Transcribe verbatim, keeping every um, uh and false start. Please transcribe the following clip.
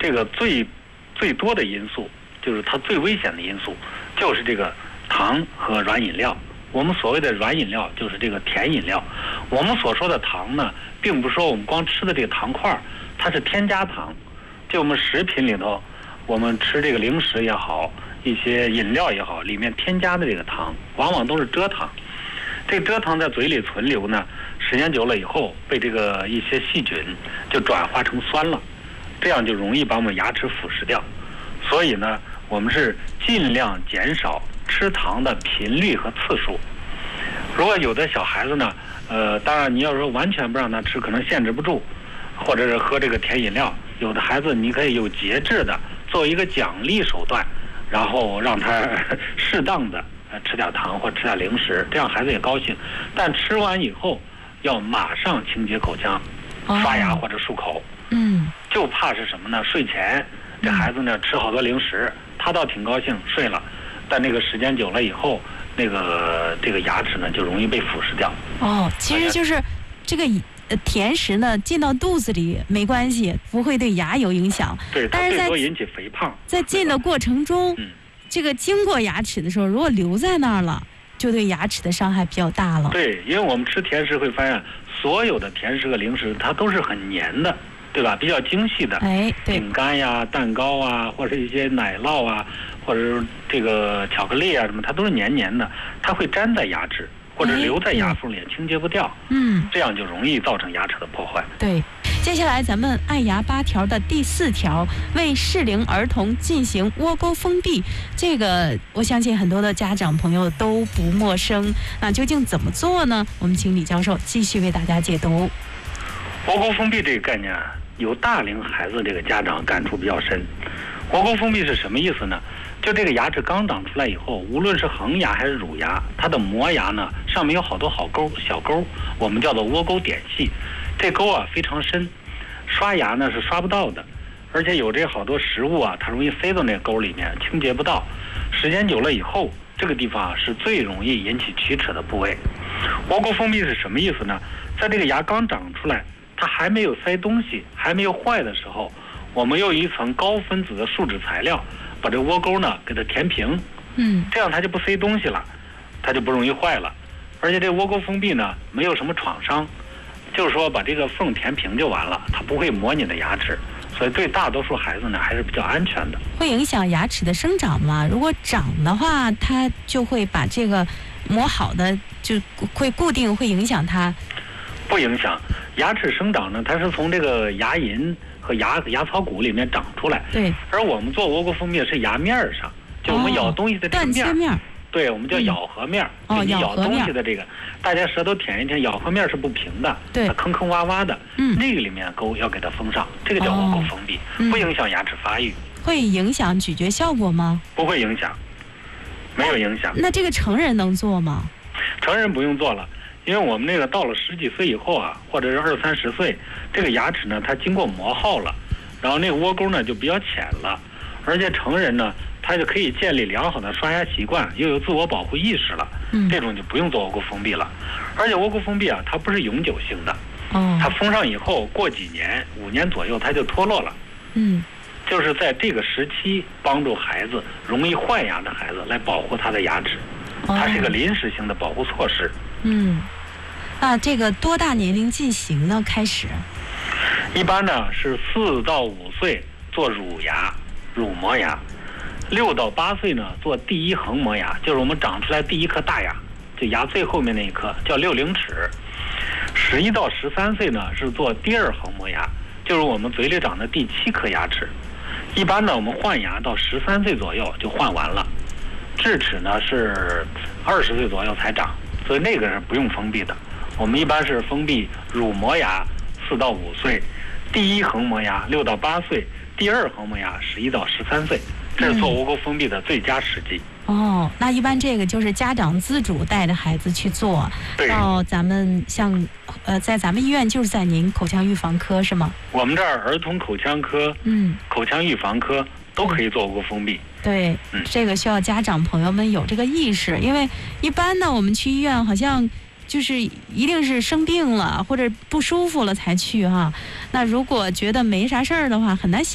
这个最最多的因素，就是它最危险的因素，就是这个糖和软饮料。我们所谓的软饮料就是这个甜饮料。我们所说的糖呢，并不是说我们光吃的这个糖块，它是添加糖。就我们食品里头，我们吃这个零食也好，一些饮料也好，里面添加的这个糖，往往都是蔗糖。这个蔗糖在嘴里存留呢，时间久了以后，被这个一些细菌就转化成酸了，这样就容易把我们牙齿腐蚀掉。所以呢，我们是尽量减少吃糖的频率和次数。如果有的小孩子呢，呃，当然你要说完全不让他吃，可能限制不住，或者是喝这个甜饮料。有的孩子你可以有节制的做一个奖励手段，然后让他适当的吃点糖或吃点零食，这样孩子也高兴。但吃完以后要马上清洁口腔，刷牙或者漱口。 嗯， 就怕是什么呢？睡前这孩子呢吃好多零食，他倒挺高兴睡了，但那个时间久了以后，那个这个牙齿呢就容易被腐蚀掉。 哦，其实就是这个甜食呢进到肚子里没关系，不会对牙有影响。 对， 但是在最多引起肥胖。 在进的过程中， 嗯， 这个经过牙齿的时候，如果留在那儿了，就对牙齿的伤害比较大了。 对，因为我们吃甜食会发现，所有的甜食和零食它都是很黏的，对吧？比较精细的， 哎，对， 饼干呀、蛋糕啊，或者一些奶酪啊，或者是这个巧克力啊什么，它都是黏黏的，它会粘在牙齿或者留在牙缝里，清洁不掉。 嗯， 这样就容易造成牙齿的破坏。 对。接下来咱们爱牙八条的第四条，为适龄儿童进行窝沟封闭，这个我相信很多的家长朋友都不陌生。那究竟怎么做呢？我们请李教授继续为大家解读。 窝沟封闭这个概念啊，有大龄孩子这个家长感触比较深。窝沟封闭是什么意思呢？就这个牙齿刚长出来以后，无论是恒牙还是乳牙，它的磨牙呢上面有好多好沟小沟，我们叫做窝沟点系。这沟啊非常深，刷牙呢是刷不到的，而且有这好多食物啊，它容易塞到那个沟里面，清洁不到。时间久了以后，这个地方啊是最容易引起龋齿的部位。窝沟封闭是什么意思呢？在这个牙刚长出来，它还没有塞东西，还没有坏的时候，我们用一层高分子的树脂材料把这窝沟呢给它填平， 嗯， 这样它就不塞东西了，它就不容易坏了。而且这窝沟封闭呢没有什么创伤，就是说把这个缝填平就完了，它不会磨你的牙齿，所以对大多数孩子呢还是比较安全的。 会影响牙齿的生长吗？如果长的话，它就会把这个磨好的就会固定，会影响它？ 不影响。牙齿生长呢，它是从这个牙龈和牙牙槽骨里面长出来。 对。 而我们做窝沟封闭是牙面上，就我们咬东西的这个面。 断切面。 对，我们叫咬合面。 哦， 你咬东西的这个， 大家舌头舔一舔，咬合面是不平的， 对， 它坑坑洼洼的。 嗯， 那个里面沟要给它封上，这个叫窝沟封闭， 哦嗯、 不影响牙齿发育。 会影响咀嚼效果吗？ 不会影响，没有影响。 那这个成人能做吗？ 成人不用做了。因为我们那个到了十几岁以后啊，或者是二三十岁，这个牙齿呢，它经过磨耗了，然后那个窝沟呢就比较浅了，而且成人呢，他就可以建立良好的刷牙习惯，又有自我保护意识了， 嗯， 这种就不用做窝沟封闭了。而且窝沟封闭啊，它不是永久性的， 哦， 它封上以后过几年，五年左右它就脱落了， 嗯， 就是在这个时期帮助孩子容易坏牙的孩子来保护他的牙齿，它是一个临时性的保护措施， 嗯。那这个多大年龄进行呢？开始， 一般呢是四到五岁做乳牙、乳磨牙，六到八岁呢做第一横磨牙，就是我们长出来第一颗大牙，就牙最后面那一颗叫六龄齿。十一到十三岁呢是做第二横磨牙，就是我们嘴里长的第七颗牙齿。一般呢我们换牙到十三岁左右就换完了，智齿呢是二十岁左右才长，所以那个是不用封闭的。我们一般是封闭乳磨牙四到五岁，第一横磨牙六到八岁，第二横磨牙十一到十三岁，这是做窝沟封闭的最佳时机。 嗯、哦，那一般这个就是家长自主带着孩子去做。 对。 到咱们像呃，在咱们医院就是在您口腔预防科是吗？ 我们这儿儿童口腔科、 嗯， 口腔预防科都可以做窝沟封闭。 对， 嗯， 这个需要家长朋友们有这个意识，因为一般呢，我们去医院好像。就是一定是生病了或者不舒服了才去哈，那如果觉得没啥事儿的话，很难想。